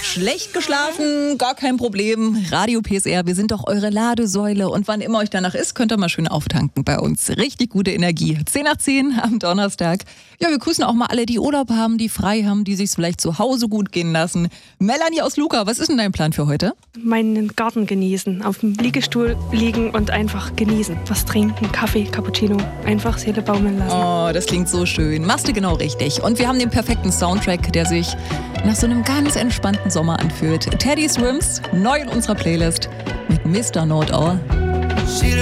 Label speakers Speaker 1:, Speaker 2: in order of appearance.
Speaker 1: Schlecht geschlafen, gar kein Problem. Radio PSR, wir sind doch eure Ladesäule. Und wann immer euch danach ist, könnt ihr mal schön auftanken bei uns. Richtig gute Energie. 10 nach 10 am Donnerstag. Ja, wir grüßen auch mal alle, die Urlaub haben, die frei haben, die sich vielleicht zu Hause gut gehen lassen. Melanie aus Luca, was ist denn dein Plan für heute?
Speaker 2: Meinen Garten genießen, auf dem Liegestuhl liegen und einfach genießen. Was trinken, Kaffee, Cappuccino, einfach Seele baumeln lassen.
Speaker 1: Oh, das klingt so schön. Machst du genau richtig. Und wir haben den perfekten Soundtrack, der sich nach so einem ganz entspannten Sommer anfühlt. Teddy Swims, neu in unserer Playlist mit Mr. Know-it-all.